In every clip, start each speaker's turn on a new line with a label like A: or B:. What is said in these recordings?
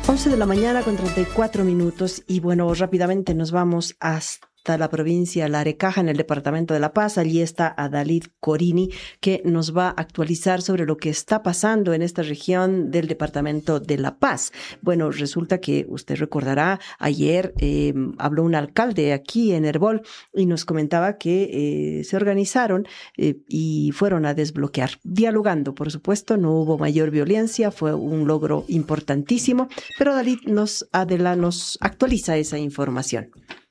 A: 11 de la mañana con 34 minutos y bueno, rápidamente nos vamos hasta la provincia La Arecaja, en el departamento de La Paz. Allí está Adalit Corini, que nos va a actualizar sobre lo que está pasando en esta región del departamento de La Paz. Bueno, resulta que usted recordará, ayer habló un alcalde aquí en Herbol y nos comentaba que se organizaron y fueron a desbloquear, dialogando, por supuesto, no hubo mayor violencia, fue un logro importantísimo, pero Dalit nos actualiza esa información.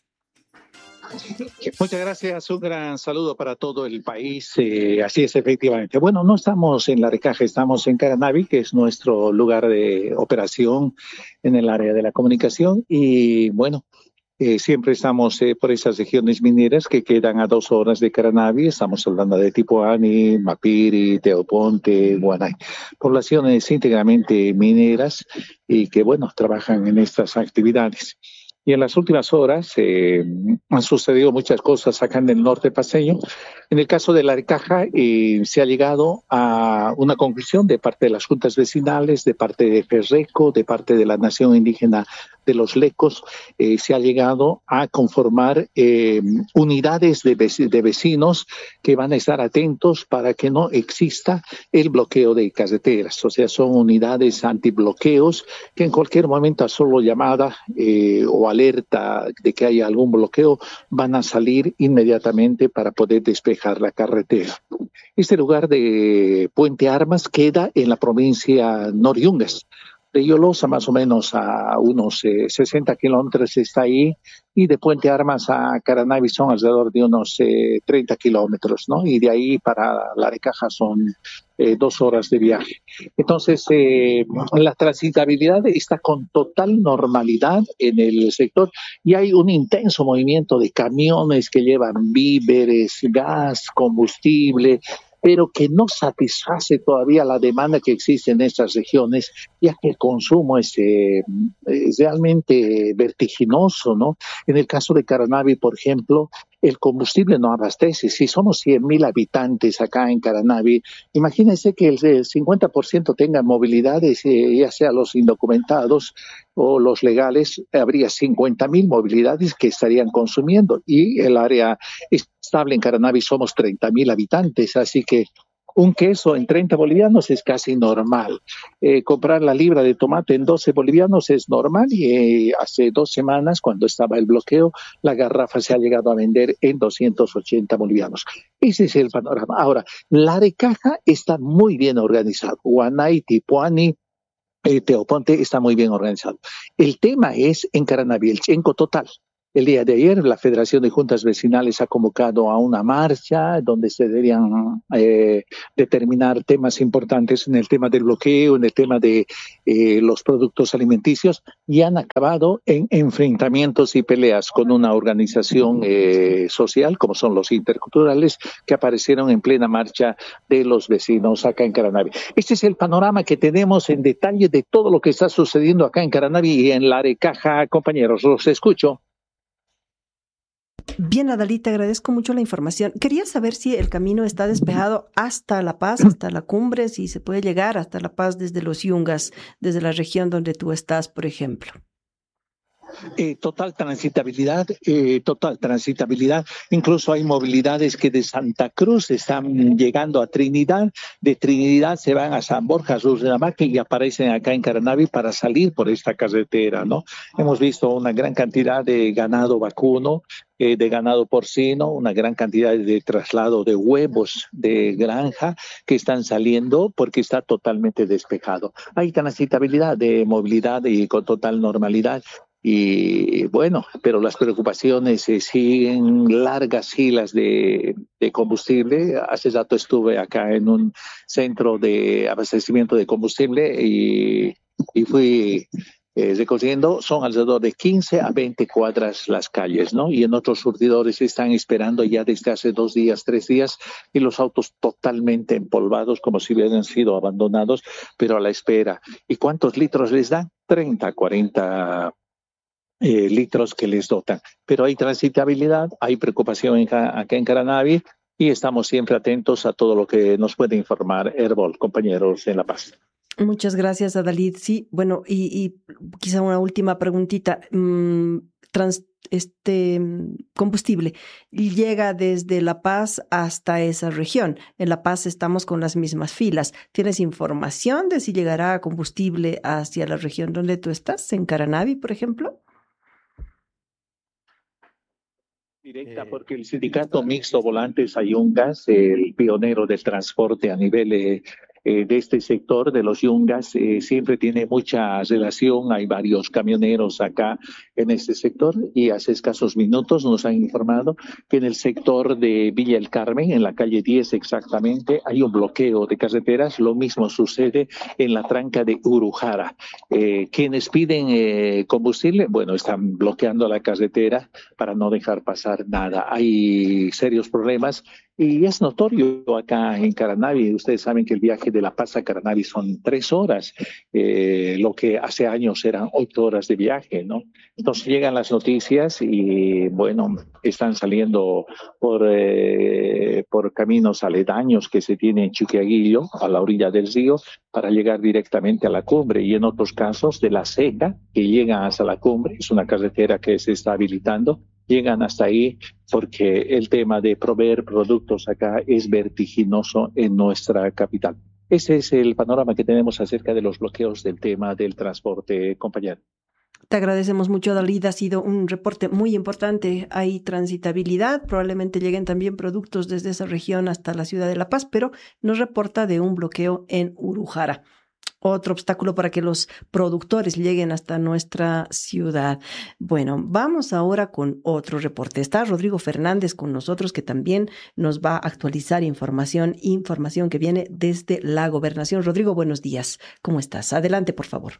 B: Muchas gracias, un gran saludo para todo el país. Así es, efectivamente. Bueno, no estamos en La Arecaja, estamos en Caranavi, que es nuestro lugar de operación en el área de la comunicación. Y bueno, siempre estamos por esas regiones mineras que quedan a 2 horas de Caranavi. Estamos hablando de Tipuani, Mapiri, Teoponte, Guanay. Poblaciones íntegramente mineras y que, bueno, trabajan en estas actividades. Y en las últimas horas han sucedido muchas cosas acá en el norte paceño. En el caso de La Arecaja se ha llegado a una conclusión de parte de las juntas vecinales, de parte de Ferreco, de parte de la Nación Indígena de los Lecos. Se ha llegado a conformar unidades de vecinos que van a estar atentos para que no exista el bloqueo de carreteras. O sea, son unidades antibloqueos que en cualquier momento a solo llamada o alerta de que haya algún bloqueo van a salir inmediatamente para poder despejar la carretera. Este lugar de Puente Armas queda en la provincia Noriungas. De Yolosa más o menos a unos 60 kilómetros está ahí, y de Puente Armas a Caranavi son alrededor de unos 30 kilómetros, ¿no? Y de ahí para La Arecaja son 2 horas de viaje. Entonces, la transitabilidad está con total normalidad en el sector y hay un intenso movimiento de camiones que llevan víveres, gas, combustible, pero que no satisface todavía la demanda que existe en estas regiones, ya que el consumo es realmente vertiginoso, ¿no? En el caso de Caranavi, por ejemplo, el combustible no abastece. Si somos 100,000 habitantes acá en Caranavi, imagínense que el 50% tengan movilidades, ya sea los indocumentados o los legales, habría 50,000 movilidades que estarían consumiendo, y el área estable en Caranavi somos 30,000 habitantes, así que un queso en 30 bolivianos es casi normal. Comprar la libra de tomate en 12 bolivianos es normal, y hace 2 semanas, cuando estaba el bloqueo, la garrafa se ha llegado a vender en 280 bolivianos. Ese es el panorama. Ahora, La Arecaja está muy bien organizado. Guanay, Tipuani, Teoponte está muy bien organizado. El tema es en Caranavi, el Chenco total. El día de ayer la Federación de Juntas Vecinales ha convocado a una marcha donde se deberían determinar temas importantes en el tema del bloqueo, en el tema de los productos alimenticios, y han acabado en enfrentamientos y peleas con una organización social como son los interculturales, que aparecieron en plena marcha de los vecinos acá en Caranavi. Este es el panorama que tenemos en detalle de todo lo que está sucediendo acá en Caranavi y en La Arecaja. Compañeros, los escucho.
A: Bien, Adalí, te agradezco mucho la información. Quería saber si el camino está despejado hasta La Paz, hasta la cumbre, si se puede llegar hasta La Paz desde los Yungas, desde la región donde tú estás, por ejemplo.
B: Total transitabilidad. Incluso hay movilidades que de Santa Cruz están llegando a Trinidad, de Trinidad se van a San Borja, Rurrenabaque, y aparecen acá en Caranavi para salir por esta carretera, ¿no? Hemos visto una gran cantidad de ganado vacuno, de ganado porcino, una gran cantidad de traslado de huevos de granja que están saliendo porque está totalmente despejado. Hay transitabilidad de movilidad y con total normalidad. Y bueno, pero las preocupaciones siguen, largas filas de combustible. Hace rato estuve acá en un centro de abastecimiento de combustible y fui recorriendo, son alrededor de 15 a 20 cuadras las calles, ¿no? Y en otros surtidores están esperando ya desde hace 2 días, 3 días, y los autos totalmente empolvados, como si hubieran sido abandonados, pero a la espera. ¿Y cuántos litros les dan? 30, 40 litros que les dotan. Pero hay transitabilidad, hay preocupación acá en Caranavi, y estamos siempre atentos a todo lo que nos puede informar Herbol, compañeros en La Paz.
A: Muchas gracias, Adalid. Sí, bueno, y quizá una última preguntita. Combustible llega desde La Paz hasta esa región. En La Paz estamos con las mismas filas. ¿Tienes información de si llegará combustible hacia la región donde tú estás, en Caranavi, por ejemplo?
B: Directa, porque el sindicato mixto Volantes Ayungas, el pionero del transporte a nivel de este sector de los Yungas, siempre tiene mucha relación. Hay varios camioneros acá en este sector y hace escasos minutos nos han informado que en el sector de Villa El Carmen, en la calle 10 exactamente, hay un bloqueo de carreteras. Lo mismo sucede en la tranca de Urujara. Quienes piden combustible, bueno, están bloqueando la carretera para no dejar pasar nada. Hay serios problemas y es notorio acá en Caranavi. Ustedes saben que el viaje de La Paz a Caranavi son 3 horas, lo que hace años eran 8 horas de viaje, ¿no? Entonces llegan las noticias y, bueno, están saliendo por caminos aledaños que se tiene en Chuquiaguillo, a la orilla del río, para llegar directamente a la cumbre, y en otros casos de la Seca, que llegan hasta la cumbre. Es una carretera que se está habilitando, llegan hasta ahí porque el tema de proveer productos acá es vertiginoso en nuestra capital. Ese es el panorama que tenemos acerca de los bloqueos del tema del transporte, compañero.
A: Te agradecemos mucho, Dalid. Ha sido un reporte muy importante. Hay transitabilidad, probablemente lleguen también productos desde esa región hasta la ciudad de La Paz, pero nos reporta de un bloqueo en Urujara. Otro obstáculo para que los productores lleguen hasta nuestra ciudad. Bueno, vamos ahora con otro reporte. Está Rodrigo Fernández con nosotros, que también nos va a actualizar información que viene desde la gobernación. Rodrigo, buenos días. ¿Cómo estás? Adelante, por favor.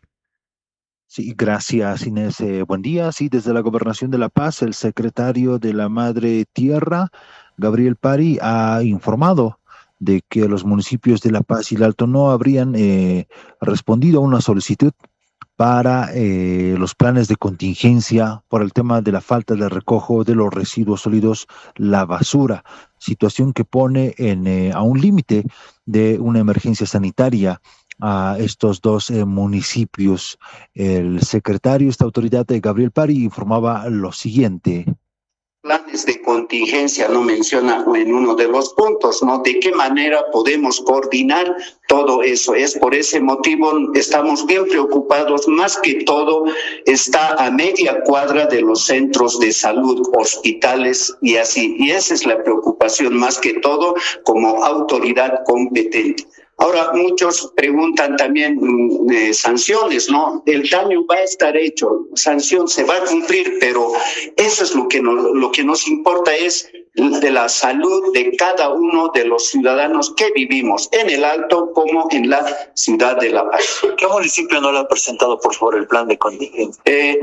C: Sí, gracias, Inés. Buen día. Sí, desde la Gobernación de La Paz, el secretario de la Madre Tierra, Gabriel Pari, ha informado de que los municipios de La Paz y el Alto no habrían respondido a una solicitud para los planes de contingencia por el tema de la falta de recojo de los residuos sólidos, la basura, situación que pone a un límite de una emergencia sanitaria a estos dos municipios. El secretario de esta autoridad, Gabriel Pari, informaba lo siguiente.
D: Planes de contingencia no menciona en uno de los puntos, ¿no? ¿De qué manera podemos coordinar todo eso? Es por ese motivo estamos bien preocupados. Más que todo está a media cuadra de los centros de salud, hospitales y así. Y esa es la preocupación más que todo como autoridad competente. Ahora, muchos preguntan también sanciones, ¿no? El daño va a estar hecho, sanción se va a cumplir, pero eso es lo que nos importa, es de la salud de cada uno de los ciudadanos que vivimos en el Alto como en la ciudad de La Paz.
E: ¿Qué municipio no le ha presentado, por favor, el plan de contingencia?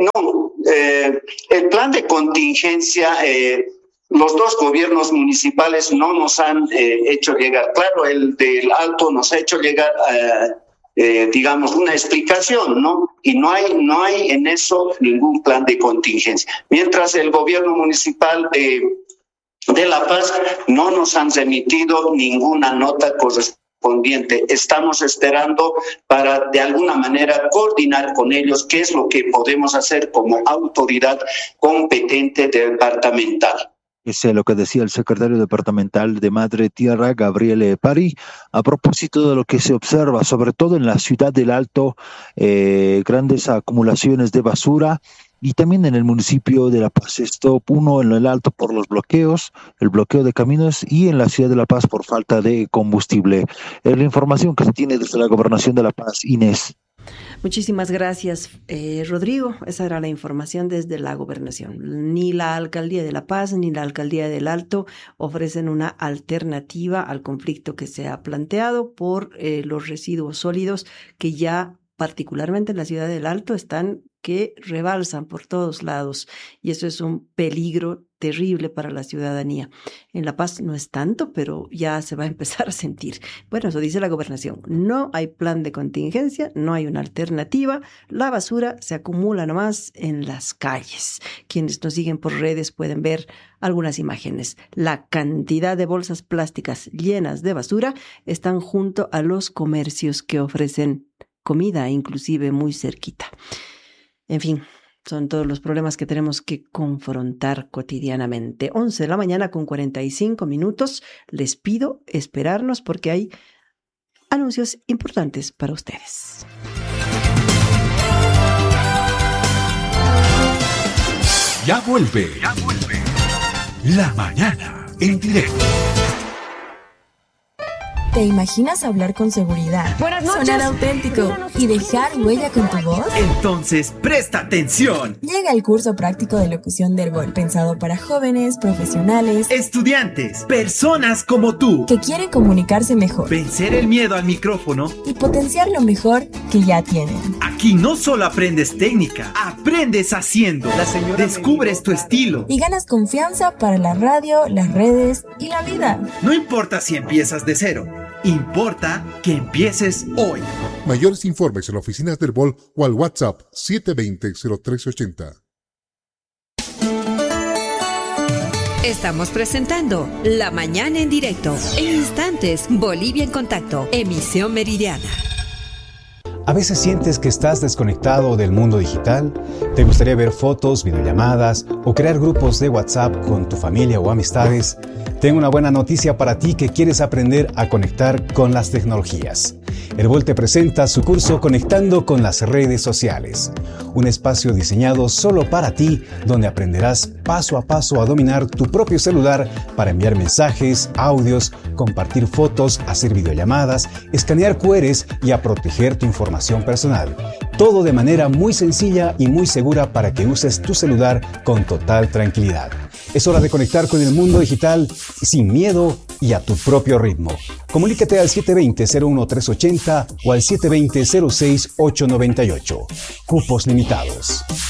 D: El plan de contingencia... los dos gobiernos municipales no nos han hecho llegar, claro, el del Alto nos ha hecho llegar, digamos, una explicación, ¿no? Y no hay en eso ningún plan de contingencia. Mientras el gobierno municipal de La Paz no nos han remitido ninguna nota correspondiente. Estamos esperando para de alguna manera coordinar con ellos qué es lo que podemos hacer como autoridad competente departamental.
C: Es lo que decía el secretario departamental de Madre Tierra, Gabriel Pari, a propósito de lo que se observa, sobre todo en la ciudad del Alto, grandes acumulaciones de basura, y también en el municipio de La Paz. Esto, uno en el Alto por los bloqueos, el bloqueo de caminos, y en la ciudad de La Paz por falta de combustible. La información que se tiene desde la Gobernación de La Paz, Inés.
A: Muchísimas gracias, Rodrigo. Esa era la información desde la gobernación. Ni la Alcaldía de La Paz ni la Alcaldía del Alto ofrecen una alternativa al conflicto que se ha planteado por los residuos sólidos que ya particularmente en la ciudad del Alto están que rebalsan por todos lados, y eso es un peligro terrible para la ciudadanía. En La Paz no es tanto, pero ya se va a empezar a sentir. Bueno, eso dice la gobernación. No hay plan de contingencia, no hay una alternativa. La basura se acumula nomás en las calles. Quienes nos siguen por redes pueden ver algunas imágenes. La cantidad de bolsas plásticas llenas de basura están junto a los comercios que ofrecen comida, inclusive muy cerquita. En fin, son todos los problemas que tenemos que confrontar cotidianamente. 11 de la mañana con 45 minutos. Les pido esperarnos porque hay anuncios importantes para ustedes.
F: Ya vuelve. La mañana en directo.
G: ¿Te imaginas hablar con seguridad, sonar auténtico y dejar huella con tu voz?
H: Entonces, presta atención.
G: Llega el curso práctico de locución de Herbol, pensado para jóvenes, profesionales,
H: estudiantes, personas como tú,
G: que quieren comunicarse mejor,
H: vencer el miedo al micrófono
G: y potenciar lo mejor que ya tienen.
H: Aquí no solo aprendes técnica, aprendes haciendo. Descubres tu estilo
G: y ganas confianza para la radio, las redes y la vida.
H: No importa si empiezas de cero. Importa que empieces hoy.
I: Mayores informes en las oficinas del Herbol o al WhatsApp 720-0380.
J: Estamos presentando La Mañana en directo. En instantes, Bolivia en contacto, emisión meridiana.
K: ¿A veces sientes que estás desconectado del mundo digital? ¿Te gustaría ver fotos, videollamadas o crear grupos de WhatsApp con tu familia o amistades? Tengo una buena noticia para ti que quieres aprender a conectar con las tecnologías. Herbol te presenta su curso Conectando con las redes sociales, un espacio diseñado solo para ti donde aprenderás paso a paso a dominar tu propio celular para enviar mensajes, audios, compartir fotos, hacer videollamadas, escanear QRs y a proteger tu información personal. Todo de manera muy sencilla y muy segura para que uses tu celular con total tranquilidad. Es hora de conectar con el mundo digital sin miedo y a tu propio ritmo. Comunícate al 720-01380 o al 720-06898. Cupos limitados.